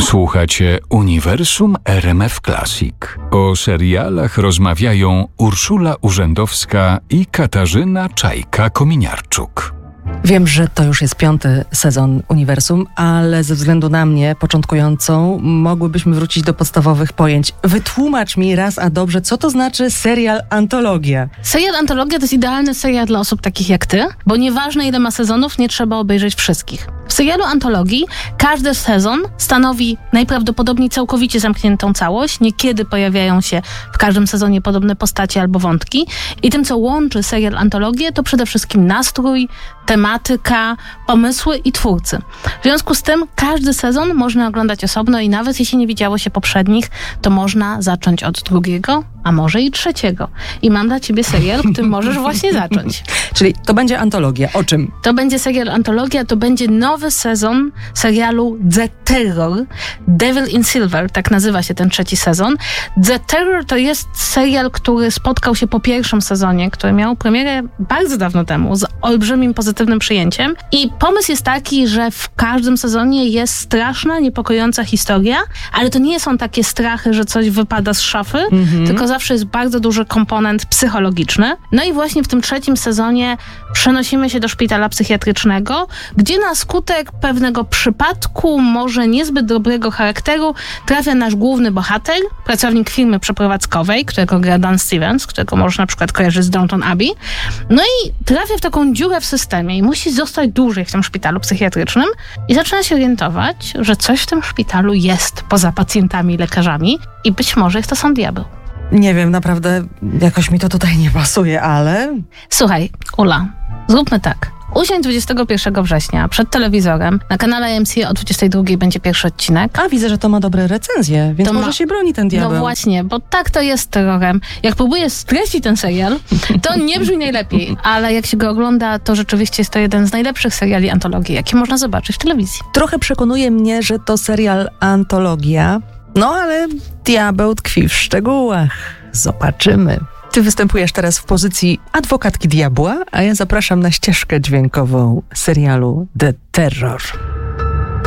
Słuchacie Uniwersum RMF Classic. O serialach rozmawiają Urszula Urzędowska i Katarzyna Czajka-Kominiarczuk. Wiem, że to już jest 5. sezon Uniwersum, ale ze względu na mnie, początkującą, mogłybyśmy wrócić do podstawowych pojęć. Wytłumacz mi raz a dobrze, co to znaczy serial antologia? Serial antologia to jest idealny serial dla osób takich jak ty, bo nieważne ile ma sezonów, nie trzeba obejrzeć wszystkich. W serialu antologii każdy sezon stanowi najprawdopodobniej całkowicie zamkniętą całość. Niekiedy pojawiają się w każdym sezonie podobne postacie albo wątki. I tym, co łączy serial antologię, to przede wszystkim nastrój, tematyka, pomysły i twórcy. W związku z tym każdy sezon można oglądać osobno i nawet jeśli nie widziało się poprzednich, to można zacząć od 2., a może i 3. I mam dla ciebie serial, którym możesz właśnie zacząć. Czyli to będzie antologia. O czym? To będzie serial antologia, to będzie nowy sezon serialu The Terror. Devil in Silver, tak nazywa się ten 3. sezon. The Terror to jest serial, który spotkał się po 1. sezonie, który miał premierę bardzo dawno temu, z olbrzymim pozytywnym przyjęciem. I pomysł jest taki, że w każdym sezonie jest straszna, niepokojąca historia, ale to nie są takie strachy, że coś wypada z szafy, tylko zawsze jest bardzo duży komponent psychologiczny. No i właśnie w tym 3. sezonie przenosimy się do szpitala psychiatrycznego, gdzie na skutek pewnego przypadku, może niezbyt dobrego charakteru, trafia nasz główny bohater, pracownik firmy przeprowadzkowej, którego gra Dan Stevens, którego można na przykład kojarzyć z Downton Abbey. No i trafia w taką dziurę w systemie i musi zostać dłużej w tym szpitalu psychiatrycznym i zaczyna się orientować, że coś w tym szpitalu jest poza pacjentami i lekarzami i być może jest to sam diabeł. Nie wiem, naprawdę jakoś mi to tutaj nie pasuje, ale... Słuchaj, Ula, zróbmy tak. Usiądź 21 września przed telewizorem. Na kanale AMC o 22 będzie pierwszy odcinek. A widzę, że to ma dobre recenzje, więc może się broni ten diabeł. No właśnie, bo tak to jest z terrorem. Jak próbujesz streścić ten serial, to nie brzmi najlepiej. Ale jak się go ogląda, to rzeczywiście jest to jeden z najlepszych seriali antologii, jakie można zobaczyć w telewizji. Trochę przekonuje mnie, że to serial antologia. No ale diabeł tkwi w szczegółach. Zobaczymy. Ty występujesz teraz w pozycji adwokatki diabła, a ja zapraszam na ścieżkę dźwiękową serialu The Terror.